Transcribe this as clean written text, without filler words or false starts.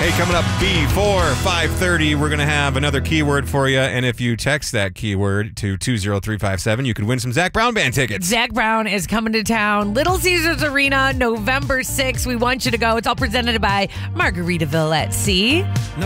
Hey, coming up before 5:30, we're going to have another keyword for you. And if you text that keyword to 20357, you could win some Zach Brown Band tickets. Zach Brown is coming to town. Little Caesars Arena, November 6th. We want you to go. It's all presented by Margaritaville at Sea. No